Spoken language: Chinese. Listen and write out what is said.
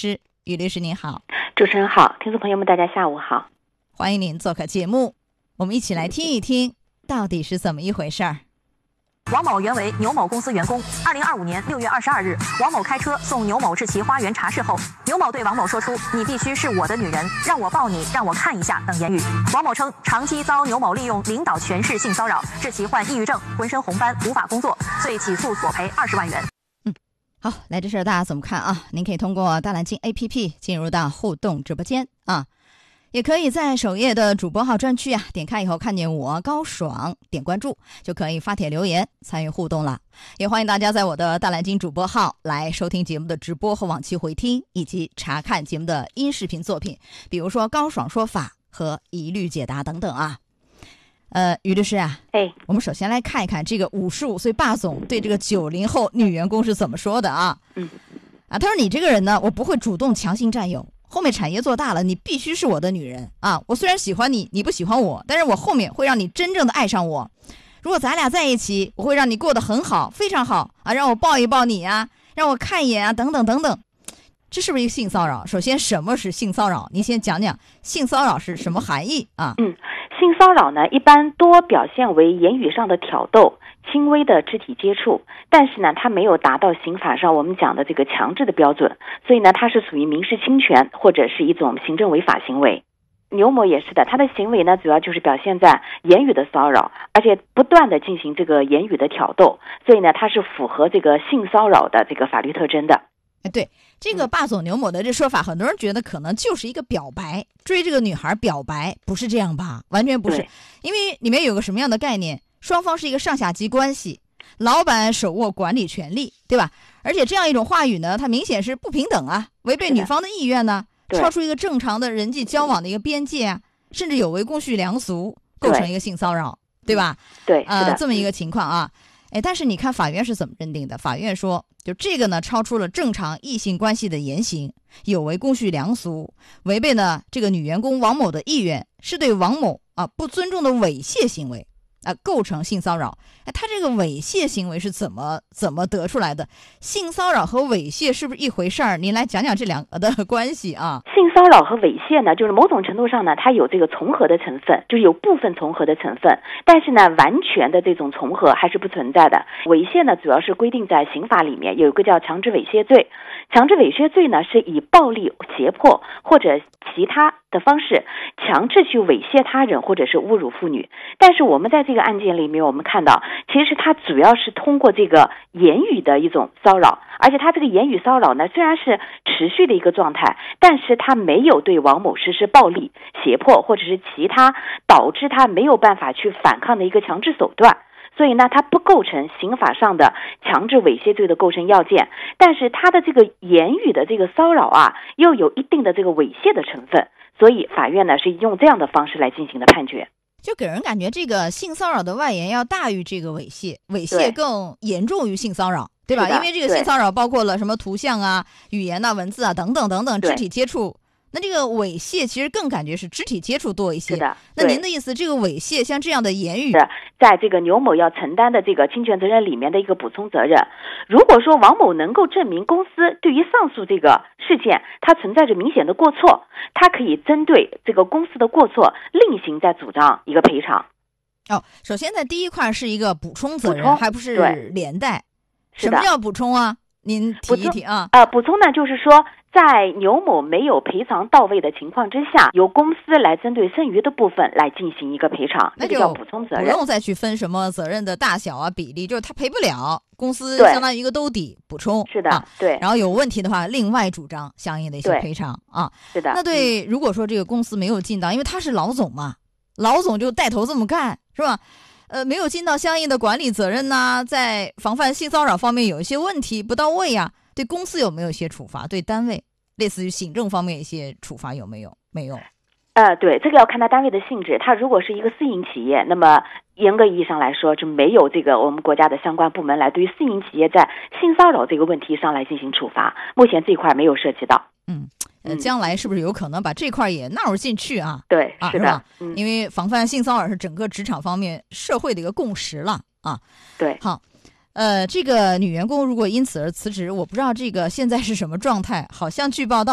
师。于律师您好。 主持人好，听众朋友们大家下午好， 欢迎您做客节目，我们一起来听一听到底是怎么一回事儿。 王某原为牛某公司员工。2025年6月22日，王某开车送牛某至其花园茶室后，牛某对王某说出“你必须是我的女人，让我抱你，让我看一下”等言语。王某称长期遭牛某利用领导权势性骚扰，致其患抑郁症，浑身红斑，无法工作，遂起诉索赔20万元。 好，来这事儿大家怎么看啊？您可以通过大蓝鲸 APP 进入到互动直播间啊，也可以在首页的主播号专区啊，点开以后看见我高爽，点关注就可以发帖留言参与互动了。也欢迎大家在我的大蓝鲸主播号来收听节目的直播和往期回听，以及查看节目的音视频作品，比如说高爽说法和一律解答等等啊。于律师啊，我们首先来看一看这个55岁霸总对这个90后女员工是怎么说的啊？他说你这个人呢，我不会主动强行占有，后面产业做大了，你必须是我的女人啊！我虽然喜欢你，你不喜欢我，但是我后面会让你真正的爱上我。如果咱俩在一起，我会让你过得很好，非常好啊！让我抱一抱你啊，让我看一眼啊，等等等等。这是不是一个性骚扰？首先，什么是性骚扰？你先讲讲性骚扰是什么含义啊？ 性骚扰呢，一般多表现为言语上的挑逗、轻微的肢体接触，但是呢，它没有达到刑法上我们讲的这个强制的标准，所以呢，它是属于民事侵权或者是一种行政违法行为。牛某也是的，他的行为呢，主要就是表现在言语的骚扰，而且不断的进行这个言语的挑逗，所以呢，它是符合这个性骚扰的这个法律特征的。 对，这个霸总牛某的这说法，很多人觉得可能就是一个表白，追这个女孩表白，不是这样吧？完全不是，因为里面有个什么样的概念？双方是一个上下级关系，老板手握管理权力，对吧？而且这样一种话语呢，它明显是不平等啊，违背女方的意愿呢，超出一个正常的人际交往的一个边界啊，甚至有违公序良俗，构成一个性骚扰，对吧？ 对， 这么一个情况啊。但是你看法院是怎么认定的？法院说，就这个呢，超出了正常异性关系的言行，有违公序良俗，违背呢这个女员工王某的意愿，是对王某不尊重的猥亵行为构成性骚扰。他这个猥亵行为是怎么得出来的？性骚扰和猥亵是不是一回事儿？您来讲讲这两个的关系啊。 性骚扰和猥亵呢，就是某种程度上呢，它有这个重合的成分，就是有部分重合的成分，但是呢，完全的这种重合还是不存在的。猥亵呢，主要是规定在刑法里面有一个叫强制猥亵罪。强制猥亵罪呢，是以暴力、胁迫或者其他的方式强制去猥亵他人或者是侮辱妇女。但是我们在这个案件里面，我们看到其实它主要是通过这个言语的一种骚扰，而且它这个言语骚扰呢，虽然是持续的一个状态，但是它没有对王某实施暴力、胁迫或者是其他导致他没有办法去反抗的一个强制手段。所以呢，它不构成刑法上的强制猥亵罪的构成要件，但是它的这个言语的这个骚扰又有一定的这个猥亵的成分，所以法院呢是用这样的方式来进行的判决。 就给人感觉这个性骚扰的外延要大于这个猥亵，猥亵更严重于性骚扰，对吧？因为这个性骚扰包括了什么图像啊、语言啊、文字啊等等等等，肢体接触。那这个猥亵其实更感觉是肢体接触多一些。 是的。 那您的意思，这个猥亵像这样的言语， 在这个牛某要承担的这个侵权责任里面的一个补充责任。如果说王某能够证明公司对于上述这个事件它存在着明显的过错，他可以针对这个公司的过错另行再主张一个赔偿。 首先在第一块是一个补充责任，还不是连带。什么叫补充啊？您提一提啊。 补充呢，就是说在牛某没有赔偿到位的情况之下，由公司来针对剩余的部分来进行一个赔偿， 那就叫补充责任， 不用再去分什么责任的大小啊、比例，就是他赔不了，公司相当于一个兜底补充。 是的，对。 然后有问题的话，另外主张相应的一些赔偿啊。 是的。 那对，如果说这个公司没有尽到，因为他是老总嘛，老总就带头这么干，是吧？没有尽到相应的管理责任呐，在防范性骚扰方面有一些问题不到位啊，对公司有没有一些处罚？对单位，类似于行政方面一些处罚有没有？没有。 对，这个要看他单位的性质。他如果是一个私营企业，那么严格意义上来说，就没有这个我们国家的相关部门来对于私营企业在性骚扰这个问题上来进行处罚。目前这一块没有涉及到。 将来是不是有可能把这块也纳入进去啊？ 对，是的， 因为防范性骚扰是整个职场方面社会的一个共识了啊。 对， 好，这个女员工如果因此而辞职，我不知道这个现在是什么状态，好像据报道